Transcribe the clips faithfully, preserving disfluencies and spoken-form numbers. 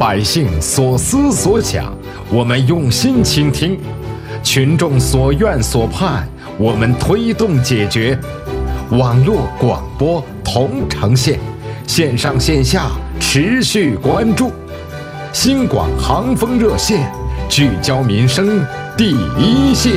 百姓所思所想，我们用心倾听；群众所愿所盼，我们推动解决。网络广播同呈现，线上线下持续关注。新广航风热线，聚焦民生第一线。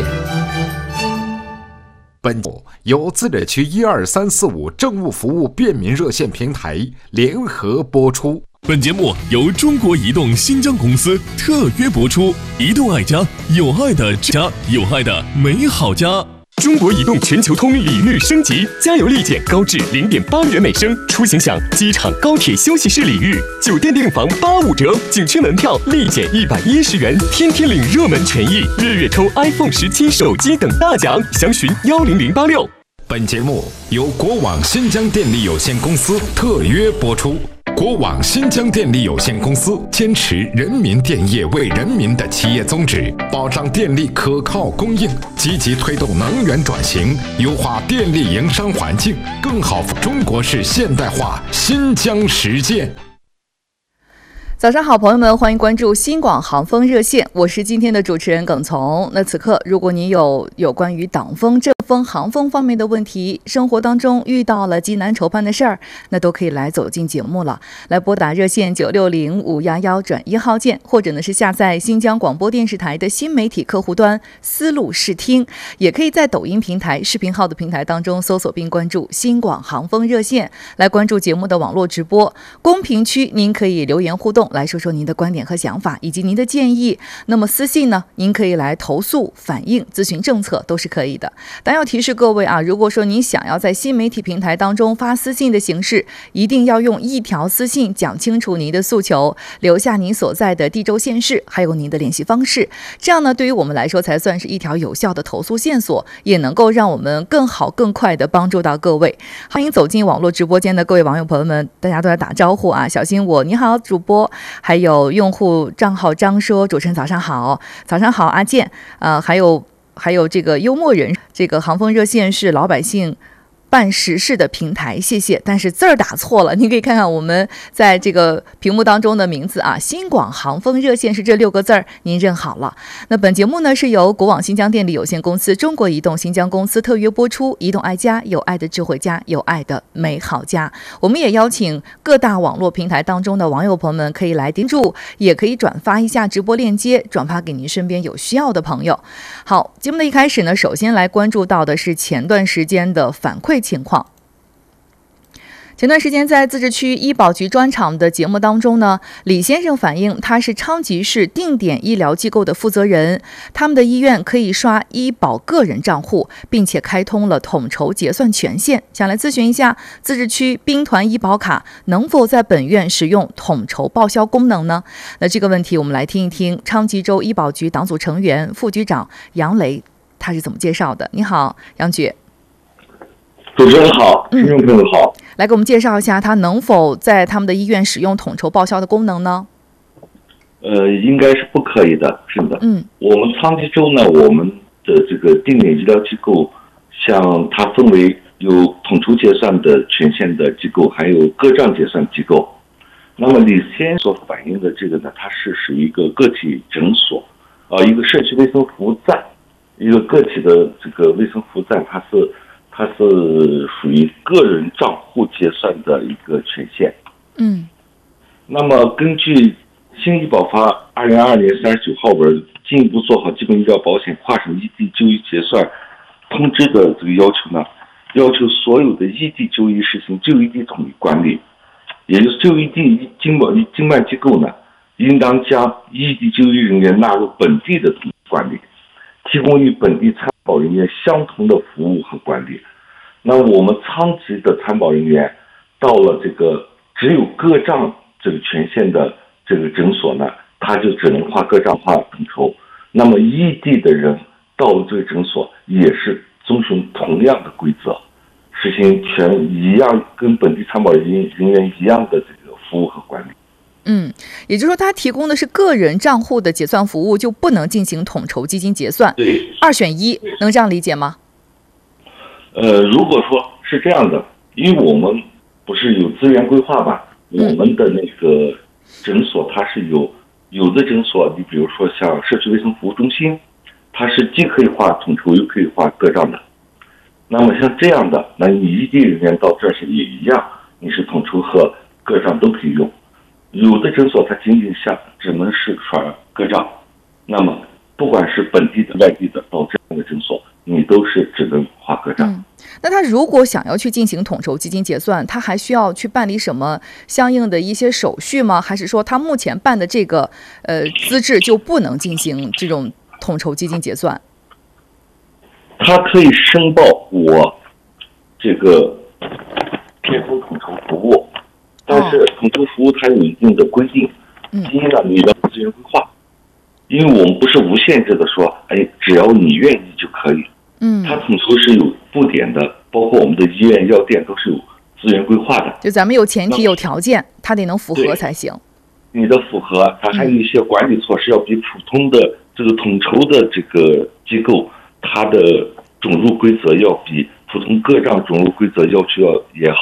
本节目由自治区一二三四五政务服务便民热线平台联合播出。 本节目由中国移动新疆公司特约播出。移动爱家，有爱的家，有爱的美好家。 中国移动全球通礼遇升级，加油立减高至零点八元每升，出行享机场、高铁休息室礼遇，酒店订房八五折，景区门票立减一百一十元，天天领热门权益，月月抽 iPhone 十七手机等大奖，详询幺零零八六。 本节目由国网新疆电力有限公司特约播出。国网新疆电力有限公司坚持人民电业为人民的企业宗旨，保障电力可靠供应，积极推动能源转型，优化电力营商环境，更好中国式现代化新疆实践。 早上好，朋友们，欢迎关注新广航风热线，我是今天的主持人耿从。那此刻，如果你有有关于党风、政风、航风方面的问题，生活当中遇到了急难愁盼的事儿，那都可以来走进节目了。来拨打热线九六零五幺幺转一号键，或者呢是下载新疆广播电视台的新媒体客户端思路视听，也可以在抖音平台视频号的平台当中搜索并关注新广航风热线，来关注节目的网络直播。公屏区您可以留言互动，来说说您的观点和想法以及您的建议。那么私信呢，您可以来投诉、反映、咨询政策都是可以的。但要提示各位啊，如果说您想要在新媒体平台当中发私信的形式，一定要用一条私信讲清楚您的诉求，留下您所在的地州县市，还有您的联系方式。这样呢，对于我们来说才算是一条有效的投诉线索，也能够让我们更好、更快的帮助到各位。欢迎走进网络直播间的各位网友朋友们，大家都在打招呼啊！小心我，你好，主播。还有用户账号张说，主持人早上好，早上好，阿健，呃，还有还有这个幽默人，这个航风热线是老百姓办实事的平台，谢谢。但是字儿打错了，你可以看看我们在这个屏幕当中的名字啊，新广航风热线是这六个字儿，您认好了。那本节目呢是由国网新疆电力有限公司、中国移动新疆公司特约播出。移动爱家，有爱的智慧家，有爱的美好家。我们也邀请各大网络平台当中的网友朋友们可以来订注，也可以转发一下直播链接，转发给您身边有需要的朋友。好，节目的一开始呢，首先来关注到的是前段时间的反馈情况。前段时间在自治区医保局专场的节目当中呢，李先生反映他是昌吉市定点医疗机构的负责人，他们的医院可以刷医保个人账户，并且开通了统筹结算权限，想来咨询一下自治区兵团医保卡能否在本院使用统筹报销功能呢？那这个问题我们来听一听昌吉州医保局党组成员副局长杨雷他是怎么介绍的。你好，杨局。 主持人好，听众朋友好、嗯， 来给我们介绍一下，他能否在他们的医院使用统筹报销的功能呢？ 呃，应该是不可以的，是的。 嗯， 我们昌吉州呢，我们的这个定点医疗机构，像它分为有统筹结算的权限的机构，还有个账结算机构。那么李先所反映的这个呢，它是属于一个个体诊所，啊、呃，一个社区卫生服务站，一个个体的这个卫生服务站，它是。它是属于个人账户结算的一个权限。 嗯， 那么根据新医保法二零二二年三十九号文进一步做好基本医疗保险跨省异地就医结算通知的这个要求呢，要求所有的异地就医实行就医地统一管理，也就是就医地经保经办机构呢，应当将异地就医人员纳入本地的统一管理，提供与本地参保人员相同的服务和管理。那我们昌吉的参保人员到了这个只有个账这个权限的这个诊所呢，他就只能划个账划统筹。那么异地的人到了这个诊所也是遵循同样的规则，实行全一样跟本地参保人人员一样的这个服务和管理。 嗯，也就是说他提供的是个人账户的结算服务，就不能进行统筹基金结算。 对， 二选一，能这样理解吗？ 呃，如果说是这样的，因为我们不是有资源规划吧，嗯、我们的那个诊所它是有有的诊所，你比如说像社区卫生服务中心，它是既可以划统筹又可以划个账的。那么像这样的，那你异地人员到这儿是也一样，你是统筹和个账都可以用。有的诊所它仅仅下只能是刷个账，那么不管是本地的外地的到这样的诊所，你都是只能划个账。 嗯，那他如果想要去进行统筹基金结算，他还需要去办理什么相应的一些手续吗？还是说他目前办的这个呃资质就不能进行这种统筹基金结算？ 他可以申报我这个偏空统筹服务，但是统筹服务它有一定的规定。第一呢，你的资源规划，因为我们不是无限制的说，哎，只要你愿意就可以。 嗯， 它统筹是有布点的，包括我们的医院、药店都是有资源规划的。 就咱们有前提有条件，它得能符合才行。 你的符合，它还有一些管理措施要比普通的这个统筹的这个机构，它的准入规则要比普通个账准入规则要求要也好